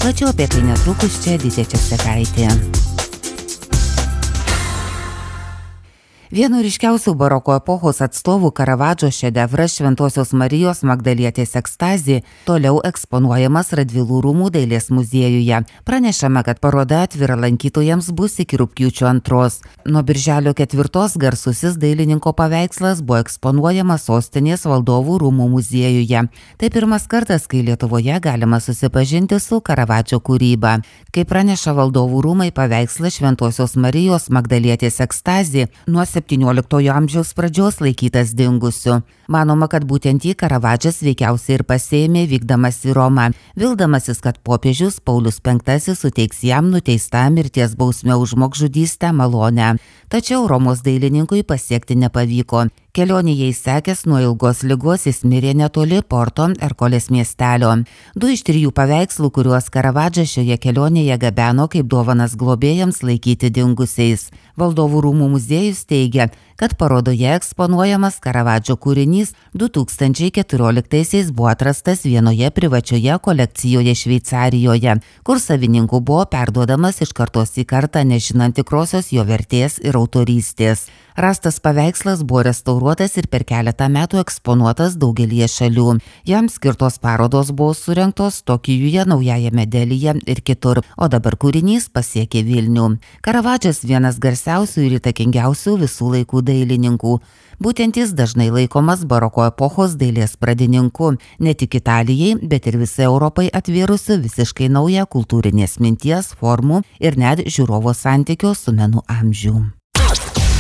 Plačiau apie tai netrukus čia Edita Česakaitė. Vienu ryškiausių baroko epochos atstovų Karavadžo šedevras Šventosios Marijos Magdalietės ekstazė toliau eksponuojamas Radvilų rūmų dailės muziejuje. Pranešama, kad paroda atvira lankytojams bus iki rugpjūčio 2. Nuo birželio 4 garsusis dailininko paveikslas buvo eksponuojamas sostinės valdovų rūmų muziejuje. Tai pirmas kartas, kai Lietuvoje galima susipažinti su Karavadžo kūryba. Kaip praneša valdovų rūmai, paveikslas Šventosios Marijos Magdalietės ekstazė nuo 17 amžiaus pradžios laikytas dingusiu. Manoma, kad būtent jį Karavadžas veikiausiai ir pasėmė vykdamas į Romą, vildamasis, kad popiežius Paulius V suteiks jam nuteistą mirties bausmę už žmogžudystę malonę. Tačiau Romos dailininkui pasiekti nepavyko. Kelionėje įsekęs nuo ilgos ligos jis mirė netoli Porto Erkolės miestelio. 2 iš 3 paveikslų, kuriuos Karavadžas šioje kelionėje gabeno kaip dovanas globėjams, laikyti dingusiais. Valdovų rūmų muziejus teigia, kad parodoje eksponuojamas Karavadžo kūrinys 2014-aisiais buvo atrastas vienoje privačioje kolekcijoje Šveicarijoje, kur savininkų buvo perduodamas iš kartos į kartą, nežinant tikrosios jo vertės ir autorystės. Rastas paveikslas buvo restauruotas ir per keletą metų eksponuotas daugelie šalių. Jam skirtos parodos buvo surengtos Tokijuje, Naujajame Delyje ir kitur, o dabar kūrinys pasiekė Vilnių. Karavadžas vienas garsiausių ir įtakingiausių visų laikų dailininkų. Būtent jis dažnai laikomas baroko epochos dailės pradininku, ne tik Italijai, bet ir visai Europai atvėrusi visiškai naują kultūrinės minties, formų ir net žiūrovo santykio su menu amžių.